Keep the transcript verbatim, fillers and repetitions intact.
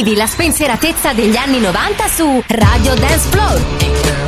Vivi la spensieratezza degli anni novanta su Radio Dance Floor.